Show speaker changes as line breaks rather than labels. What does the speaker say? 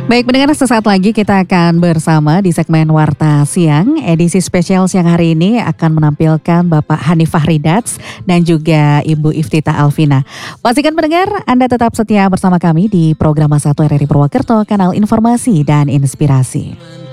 Baik, pendengar sesaat lagi kita akan bersama di segmen Warta Siang. Edisi spesial siang hari ini akan menampilkan Bapak Hanifah Ridats dan juga Ibu Iftita Alvina. Pastikan pendengar Anda tetap setia bersama kami di program 1 RRI Purwokerto, kanal informasi dan inspirasi.